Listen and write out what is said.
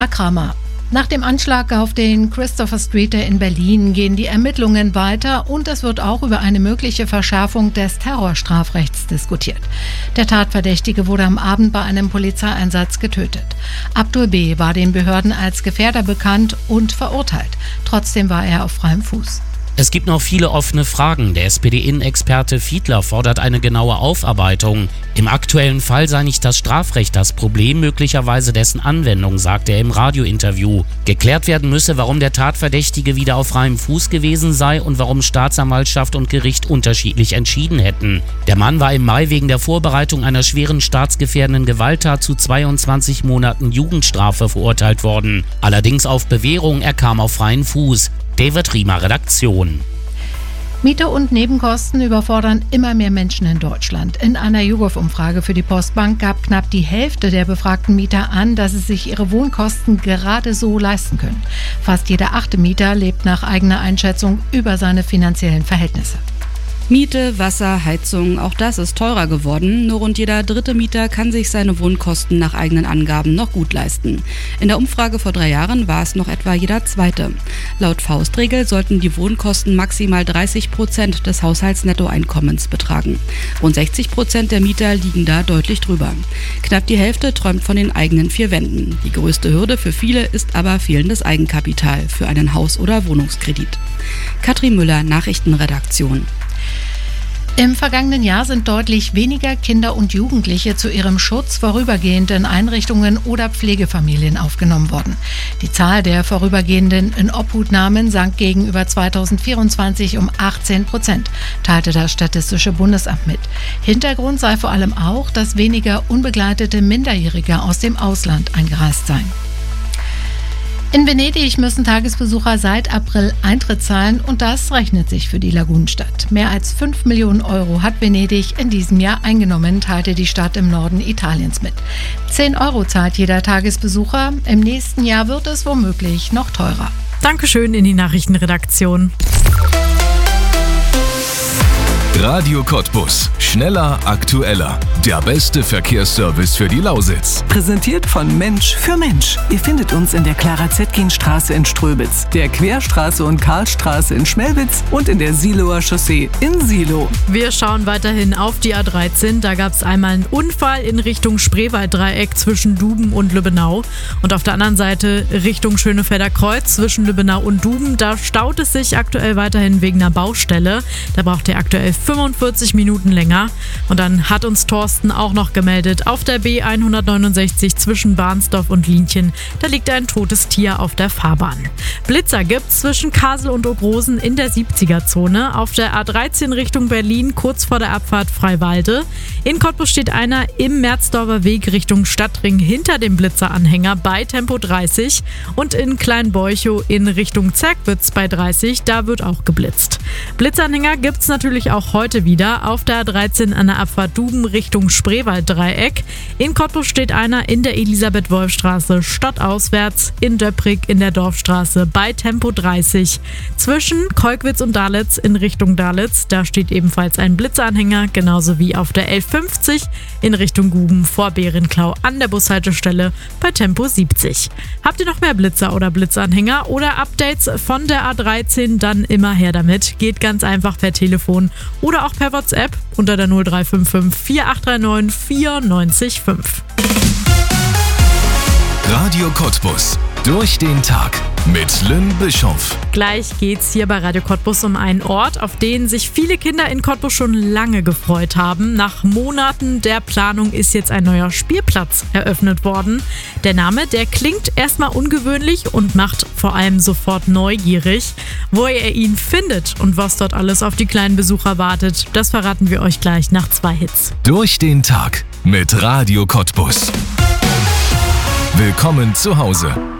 Kramer. Nach dem Anschlag auf den Christopher Street in Berlin gehen die Ermittlungen weiter und es wird auch über eine mögliche Verschärfung des Terrorstrafrechts diskutiert. Der Tatverdächtige wurde am Abend bei einem Polizeieinsatz getötet. Abdul B. war den Behörden als Gefährder bekannt und verurteilt. Trotzdem war er auf freiem Fuß. Es gibt noch viele offene Fragen. Der SPD-Innenexperte Fiedler fordert eine genaue Aufarbeitung. Im aktuellen Fall sei nicht das Strafrecht das Problem, möglicherweise dessen Anwendung, sagt er im Radiointerview. Geklärt werden müsse, warum der Tatverdächtige wieder auf freiem Fuß gewesen sei und warum Staatsanwaltschaft und Gericht unterschiedlich entschieden hätten. Der Mann war im Mai wegen der Vorbereitung einer schweren staatsgefährdenden Gewalttat zu 22 Monaten Jugendstrafe verurteilt worden. Allerdings auf Bewährung, er kam auf freien Fuß. David Riemer, Redaktion. Miete und Nebenkosten überfordern immer mehr Menschen in Deutschland. In einer YouGov-Umfrage für die Postbank gab knapp die Hälfte der befragten Mieter an, dass sie sich ihre Wohnkosten gerade so leisten können. Fast jeder 8. Mieter lebt nach eigener Einschätzung über seine finanziellen Verhältnisse. Miete, Wasser, Heizung, auch das ist teurer geworden. Nur rund jeder 3. Mieter kann sich seine Wohnkosten nach eigenen Angaben noch gut leisten. In der Umfrage vor 3 Jahren war es noch etwa jeder 2. Laut Faustregel sollten die Wohnkosten maximal 30% des Haushaltsnettoeinkommens betragen. Rund 60% der Mieter liegen da deutlich drüber. Knapp die Hälfte träumt von den eigenen 4 Wänden. Die größte Hürde für viele ist aber fehlendes Eigenkapital für einen Haus- oder Wohnungskredit. Katrin Müller, Nachrichtenredaktion. Im vergangenen Jahr sind deutlich weniger Kinder und Jugendliche zu ihrem Schutz vorübergehend in Einrichtungen oder Pflegefamilien aufgenommen worden. Die Zahl der vorübergehenden Inobhutnahmen sank gegenüber 2024 um 18%, teilte das Statistische Bundesamt mit. Hintergrund sei vor allem auch, dass weniger unbegleitete Minderjährige aus dem Ausland eingereist seien. In Venedig müssen Tagesbesucher seit April Eintritt zahlen und das rechnet sich für die Lagunenstadt. Mehr als 5 Millionen Euro hat Venedig in diesem Jahr eingenommen, teilte die Stadt im Norden Italiens mit. 10 Euro zahlt jeder Tagesbesucher. Im nächsten Jahr wird es womöglich noch teurer. Dankeschön in die Nachrichtenredaktion. Radio Cottbus. Schneller, aktueller. Der beste Verkehrsservice für die Lausitz. Präsentiert von Mensch für Mensch. Ihr findet uns in der Clara-Zetkin-Straße in Ströbitz, der Querstraße und Karlstraße in Schmelwitz und in der Siloer Chaussee in Silo. Wir schauen weiterhin auf die A13. Da gab es einmal einen Unfall in Richtung Spreewalddreieck zwischen Duben und Lübbenau. Und auf der anderen Seite Richtung Schönefelder Kreuz zwischen Lübbenau und Duben. Da staut es sich aktuell weiterhin wegen einer Baustelle. Da braucht ihr aktuell 45 Minuten länger. Und dann hat uns Thorsten auch noch gemeldet, auf der B169 zwischen Barnsdorf und Lienchen, da liegt ein totes Tier auf der Fahrbahn. Blitzer gibt's zwischen Kasel und Ogrosen in der 70er-Zone, auf der A13 Richtung Berlin, kurz vor der Abfahrt Freiwalde. In Cottbus steht einer im Merzdorfer Weg Richtung Stadtring hinter dem Blitzeranhänger bei Tempo 30 und in Kleinbeuchow in Richtung Zerkwitz bei 30, da wird auch geblitzt. Blitzanhänger gibt's natürlich auch heute wieder auf der A13 an der Abfahrt Duben Richtung Spreewalddreieck. In Cottbus steht einer in der Elisabeth-Wolf-Straße stadtauswärts, in Döpprig in der Dorfstraße bei Tempo 30. Zwischen Kolkwitz und Dalitz in Richtung Dalitz, da steht ebenfalls ein Blitzanhänger, genauso wie auf der L50 in Richtung Guben vor Bärenklau an der Bushaltestelle bei Tempo 70. Habt ihr noch mehr Blitzer oder Blitzanhänger oder Updates von der A13, dann immer her damit. Geht ganz einfach per Telefon oder auch per WhatsApp unter der 0355 4839 945. Radio Cottbus. Durch den Tag mit Lynn Bischoff. Gleich geht's hier bei Radio Cottbus um einen Ort, auf den sich viele Kinder in Cottbus schon lange gefreut haben. Nach Monaten der Planung ist jetzt ein neuer Spielplatz eröffnet worden. Der Name, der klingt erstmal ungewöhnlich und macht vor allem sofort neugierig. Wo ihr ihn findet und was dort alles auf die kleinen Besucher wartet, das verraten wir euch gleich nach 2 Hits. Durch den Tag mit Radio Cottbus. Willkommen zu Hause.